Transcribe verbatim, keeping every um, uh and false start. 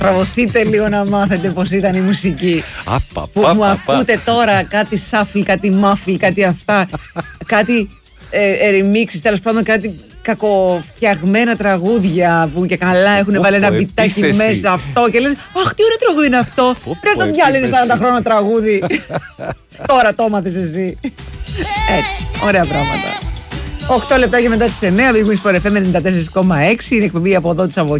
Τραβωθείτε λίγο να μάθετε πώς ήταν η μουσική. Απα, Που πα, μου πα, πα. ακούτε τώρα κάτι σάφλ, κάτι μάφλ, κάτι αυτά. Κάτι ε, ρεμίξεις, τέλος πάντων κάτι κακοφτιαγμένα τραγούδια που και καλά έχουν Πω, βάλει ένα πω, μπιτάκι επίθεση. μέσα αυτό και λες αχ τι ωραίο τραγούδι είναι αυτό. Πω, Πρέπει να πω, το διάλεγες επίθεση. σαράντα χρόνια τραγούδι. Τώρα το έμαθες εσύ. Έτσι, ωραία πράγματα. οκτώ λεπτά και μετά τις εννιά, Big Wings Sport εφ εμ ενενήντα τέσσερα κόμμα έξι, είναι εκπομπή από εδώ της